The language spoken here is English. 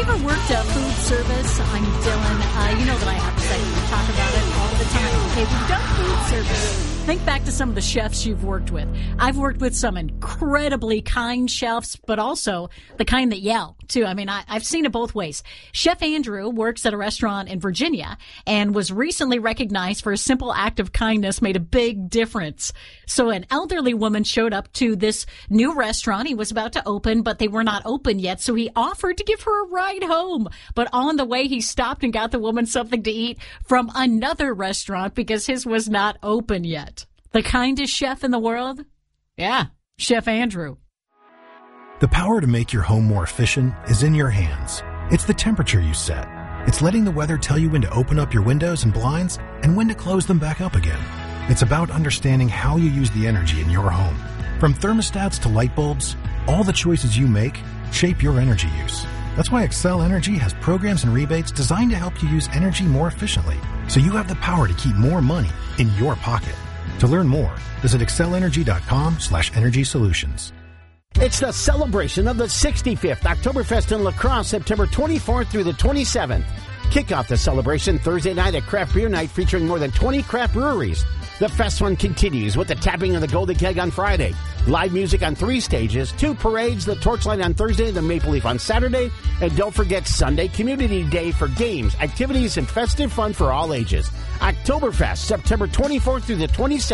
ever worked food service? I'm Dylan. You know that I have a segment to talk about it all the time. Okay, we've done food service. Think back to some of the chefs you've worked with. I've worked with some incredibly kind chefs, but also the kind that yell, too. I mean, I've seen it both ways. Chef Andrew works at a restaurant in Virginia and was recently recognized for a simple act of kindness made a big difference. So an elderly woman showed up to this new restaurant he was about to open, but they were not open yet, so he offered to give her a ride home. But on the way, he stopped and got the woman something to eat from another restaurant because his was not open yet. The kindest chef in the world? Yeah, Chef Andrew. The power to make your home more efficient is in your hands. It's the temperature you set. It's letting the weather tell you when to open up your windows and blinds and when to close them back up again. It's about understanding how you use the energy in your home. From thermostats to light bulbs, all the choices you make shape your energy use. That's why Excel Energy has programs and rebates designed to help you use energy more efficiently, so you have the power to keep more money in your pocket. To learn more, visit excelenergy.com/energy solutions. It's the celebration of the 65th Oktoberfest in La Crosse, September 24th through the 27th. Kick off the celebration Thursday night at Craft Beer Night featuring more than 20 craft breweries. The fest fun continues with the tapping of the Golden Keg on Friday, live music on 3 stages, 2 parades, the Torchlight on Thursday, the Maple Leaf on Saturday, and don't forget Sunday Community Day for games, activities, and festive fun for all ages. Oktoberfest, September 24th through the 27th.